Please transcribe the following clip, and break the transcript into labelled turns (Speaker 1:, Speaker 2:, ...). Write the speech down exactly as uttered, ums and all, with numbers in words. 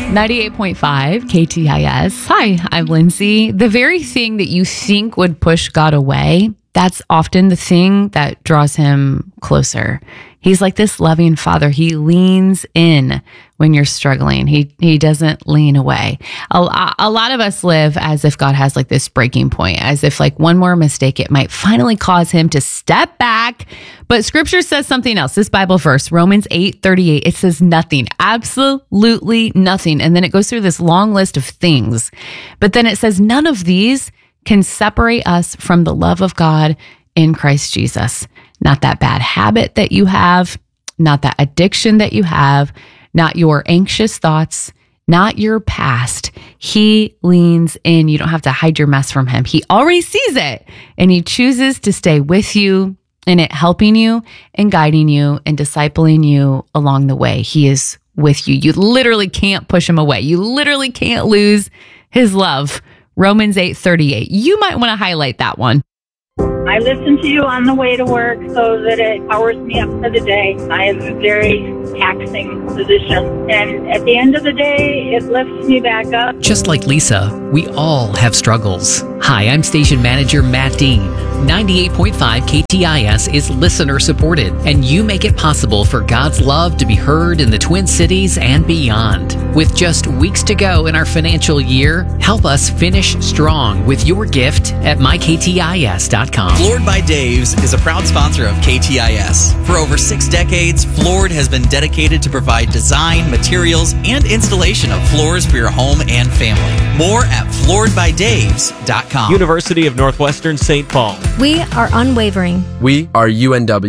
Speaker 1: ninety-eight point five K T I S. Hi, I'm Lindsay. The very thing that you think would push God away, that's often the thing that draws him closer. He's like this loving father. He leans in when you're struggling. He he doesn't lean away. A, a lot of us live as if God has like this breaking point, as if like one more mistake, it might finally cause him to step back. But scripture says something else. This Bible verse, Romans eight thirty-eight, it says nothing, absolutely nothing. And then it goes through this long list of things. But then it says none of these can separate us from the love of God in Christ Jesus. Not that bad habit that you have, not that addiction that you have, not your anxious thoughts, not your past. He leans in. You don't have to hide your mess from him. He already sees it, and he chooses to stay with you in it, helping you and guiding you and discipling you along the way. He is with you. You literally can't push him away. You literally can't lose his love. Romans eight thirty-eight. You might want to highlight that one.
Speaker 2: I listen to you on the way to work so that it powers me up for the day. I have a very taxing position, and at the end of the day, it lifts me back up.
Speaker 3: Just like Lisa, we all have struggles. Hi, I'm station manager Matt Dean. ninety-eight point five K T I S is listener supported, and you make it possible for God's love to be heard in the Twin Cities and beyond. With just weeks to go in our financial year, help us finish strong with your gift at my k t i s dot com.
Speaker 4: Floored by Dave's is a proud sponsor of K T I S. For over six decades, Floored has been dedicated to provide design, materials, and installation of floors for your home and family. More at floored by daves dot com.
Speaker 5: University of Northwestern Saint Paul.
Speaker 6: We are unwavering.
Speaker 7: We are U N W.